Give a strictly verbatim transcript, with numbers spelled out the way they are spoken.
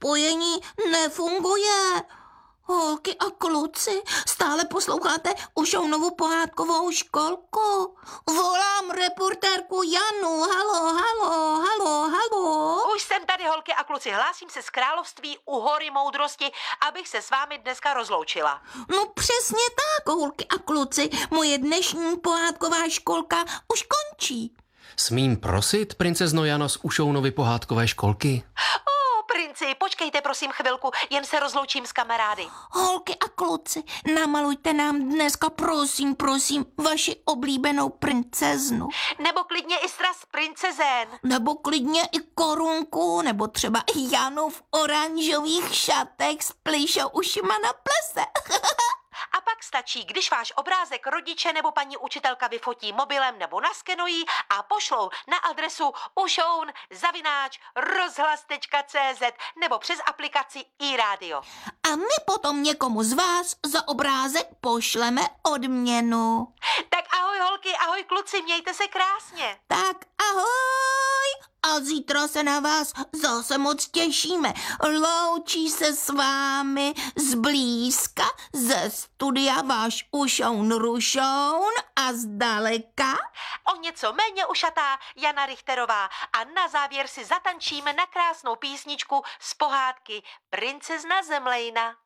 spojení nefunguje. Holky a kluci, stále posloucháte Ušounovu pohádkovou školku? Volám reportérku Janu, halo, halo, halo, halo. Už jsem tady, holky a kluci, hlásím se z království u hory moudrosti, abych se s vámi dneska rozloučila. No přesně tak, holky a kluci, moje dnešní pohádková školka už končí. Smím prosit, princezno Jano z Ušounovy pohádkové školky? O, princi, počkejte prosím chvilku, jen se rozloučím s kamarády. Holky a kluci, namalujte nám dneska, prosím, prosím, vaši oblíbenou princeznu. Nebo klidně i stras princezén. Nebo klidně i korunku, nebo třeba i Janu v oranžových šatech s plišou ušima na plese. A pak stačí, když váš obrázek rodiče nebo paní učitelka vyfotí mobilem nebo naskenují a pošlou na adresu ušoun zavináč rozhlas tečka cé zet nebo přes aplikaci iRádio. A my potom někomu z vás za obrázek pošleme odměnu. Tak ahoj holky, ahoj kluci, mějte se krásně. Tak ahoj! A zítra se na vás zase moc těšíme. Loučí se s vámi zblízka ze studia váš Ušoun Rušoun a zdaleka O něco méně ušatá Jana Richterová a na závěr si zatančíme na krásnou písničku z pohádky Princezna Zemlejna.